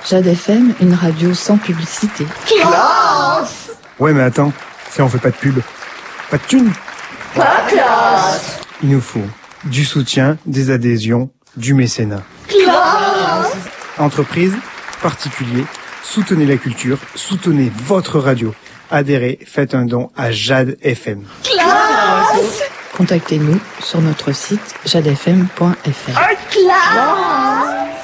Jade FM, une radio sans publicité. Classe! Ouais, mais attends, si on fait pas de pub, pas de thunes. Pas classe! Il nous faut du soutien, des adhésions, du mécénat. Classe! Entreprises, particuliers, soutenez la culture, soutenez votre radio. Adhérez, faites un don à Jade FM. Classe! Contactez-nous sur notre site jadefm.fr. Classe!